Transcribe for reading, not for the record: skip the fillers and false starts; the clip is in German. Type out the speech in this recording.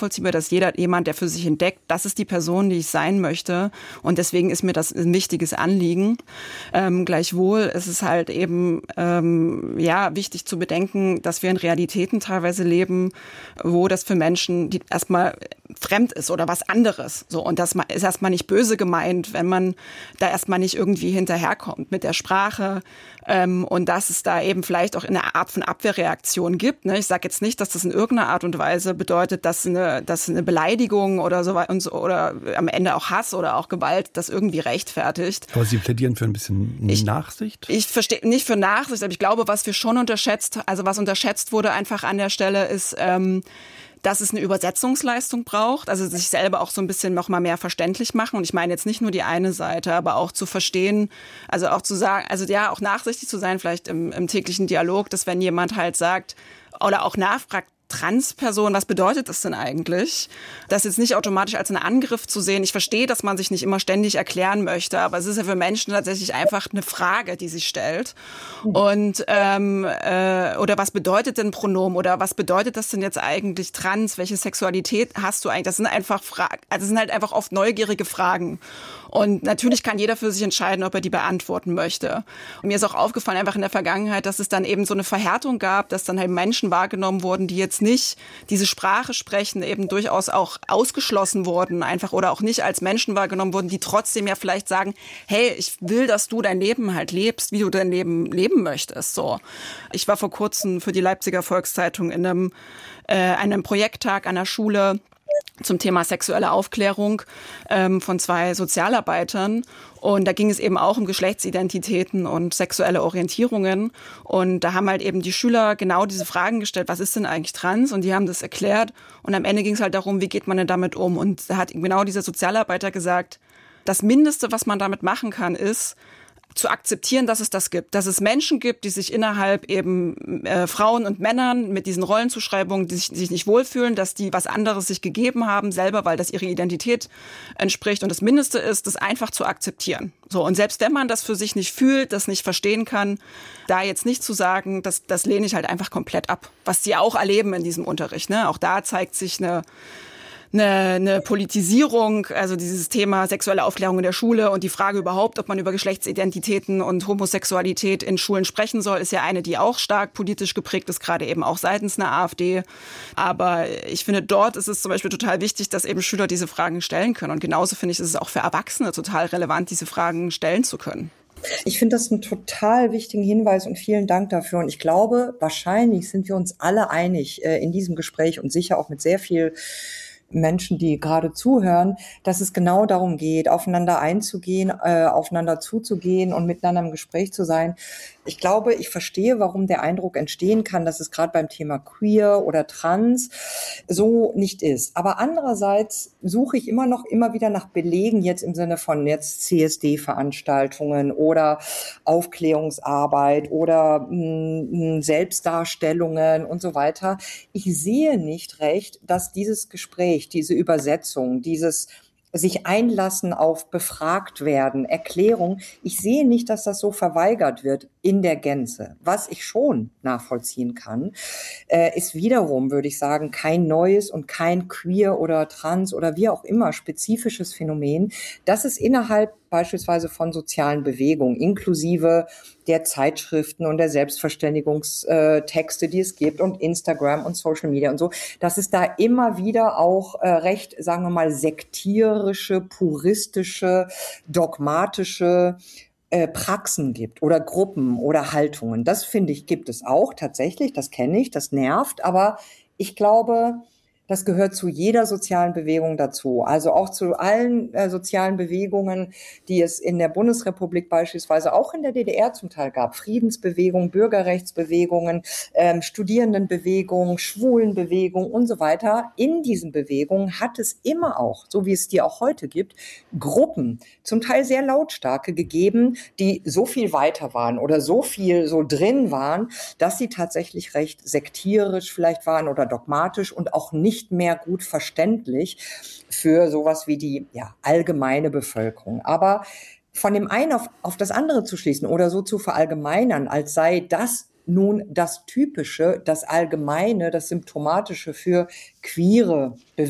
nachvollziehbar, dass jemand, der für sich entdeckt, das ist die Person, die ich sein möchte. Und deswegen ist mir das ein wichtiges Anliegen. Gleichwohl ist es halt eben wichtig zu bedenken, dass wir in Realitäten teilweise leben, wo das für Menschen die erstmal fremd ist oder was anderes. So, und das ist erstmal nicht böse gemeint, wenn man da erstmal nicht irgendwie hinterherkommt mit der Sprache, und dass es da eben vielleicht auch eine Art von Abwehrreaktion gibt. Ne? Ich sage jetzt nicht, dass das in irgendeiner Art und Weise bedeutet, dass eine Beleidigung oder so oder am Ende auch Hass oder auch Gewalt das irgendwie rechtfertigt. Aber Sie plädieren für ein bisschen Nachsicht? Ich verstehe nicht für Nachsicht, aber ich glaube, was unterschätzt wurde einfach an der Stelle ist, dass es eine Übersetzungsleistung braucht, also sich selber auch so ein bisschen noch mal mehr verständlich machen. Und ich meine jetzt nicht nur die eine Seite, aber auch zu verstehen, also auch zu sagen, also ja, auch nachsichtig zu sein, vielleicht im täglichen Dialog, dass wenn jemand halt sagt oder auch nachfragt, Transperson, was bedeutet das denn eigentlich? Das jetzt nicht automatisch als einen Angriff zu sehen. Ich verstehe, dass man sich nicht immer ständig erklären möchte, aber es ist ja für Menschen tatsächlich einfach eine Frage, die sich stellt. Und oder was bedeutet denn Pronomen oder was bedeutet das denn jetzt eigentlich trans? Welche Sexualität hast du eigentlich? Das sind einfach Fragen, also das sind halt einfach oft neugierige Fragen. Und natürlich kann jeder für sich entscheiden, ob er die beantworten möchte. Und mir ist auch aufgefallen, einfach in der Vergangenheit, dass es dann eben so eine Verhärtung gab, dass dann halt Menschen wahrgenommen wurden, die jetzt nicht diese Sprache sprechen, eben durchaus auch ausgeschlossen wurden, einfach oder auch nicht als Menschen wahrgenommen wurden, die trotzdem ja vielleicht sagen, hey, ich will, dass du dein Leben halt lebst, wie du dein Leben leben möchtest. So. Ich war vor kurzem für die Leipziger Volkszeitung in einem Projekttag an der Schule zum Thema sexuelle Aufklärung von 2 Sozialarbeitern. Und da ging es eben auch um Geschlechtsidentitäten und sexuelle Orientierungen. Und da haben halt eben die Schüler genau diese Fragen gestellt, was ist denn eigentlich trans? Und die haben das erklärt. Und am Ende ging es halt darum, wie geht man denn damit um? Und da hat genau dieser Sozialarbeiter gesagt, das Mindeste, was man damit machen kann, ist, zu akzeptieren, dass es das gibt. Dass es Menschen gibt, die sich innerhalb eben Frauen und Männern mit diesen Rollenzuschreibungen, die sich nicht wohlfühlen, dass die was anderes sich gegeben haben selber, weil das ihre Identität entspricht. Und das Mindeste ist, das einfach zu akzeptieren. So, und selbst wenn man das für sich nicht fühlt, das nicht verstehen kann, da jetzt nicht zu sagen, das lehne ich halt einfach komplett ab. Was sie auch erleben in diesem Unterricht. Ne? Auch da zeigt sich eine Politisierung, also dieses Thema sexuelle Aufklärung in der Schule und die Frage überhaupt, ob man über Geschlechtsidentitäten und Homosexualität in Schulen sprechen soll, ist ja eine, die auch stark politisch geprägt ist, gerade eben auch seitens einer AfD. Aber ich finde, dort ist es zum Beispiel total wichtig, dass eben Schüler diese Fragen stellen können. Und genauso finde ich, ist es auch für Erwachsene total relevant, diese Fragen stellen zu können. Ich finde das einen total wichtigen Hinweis und vielen Dank dafür. Und ich glaube, wahrscheinlich sind wir uns alle einig in diesem Gespräch und sicher auch mit sehr viel Menschen, die gerade zuhören, dass es genau darum geht, aufeinander einzugehen, aufeinander zuzugehen und miteinander im Gespräch zu sein. Ich glaube, ich verstehe, warum der Eindruck entstehen kann, dass es gerade beim Thema Queer oder Trans so nicht ist. Aber andererseits suche ich immer wieder nach Belegen, jetzt im Sinne von jetzt CSD-Veranstaltungen oder Aufklärungsarbeit oder Selbstdarstellungen und so weiter. Ich sehe nicht recht, dass dieses Gespräch, diese Übersetzung, dieses sich einlassen auf befragt werden, Erklärung. Ich sehe nicht, dass das so verweigert wird in der Gänze. Was ich schon nachvollziehen kann, ist wiederum, würde ich sagen, kein neues und kein queer oder trans oder wie auch immer spezifisches Phänomen, das es innerhalb beispielsweise von sozialen Bewegungen, inklusive der Zeitschriften und der Selbstverständigungstexte, die es gibt und Instagram und Social Media und so, dass es da immer wieder auch recht, sagen wir mal, sektierische, puristische, dogmatische Praxen gibt oder Gruppen oder Haltungen. Das finde ich, gibt es auch tatsächlich, das kenne ich, das nervt, aber ich glaube, das gehört zu jeder sozialen Bewegung dazu. Also auch zu allen sozialen Bewegungen, die es in der Bundesrepublik beispielsweise auch in der DDR zum Teil gab. Friedensbewegungen, Bürgerrechtsbewegungen, Studierendenbewegungen, Schwulenbewegungen und so weiter. In diesen Bewegungen hat es immer auch, so wie es die auch heute gibt, Gruppen, zum Teil sehr lautstarke gegeben, die so viel weiter waren oder so viel so drin waren, dass sie tatsächlich recht sektierisch vielleicht waren oder dogmatisch und auch nicht mehr gut verständlich für sowas wie die allgemeine Bevölkerung. Aber von dem einen auf das andere zu schließen oder so zu verallgemeinern, als sei das nun das Typische, das Allgemeine, das Symptomatische für queere Bewegungen,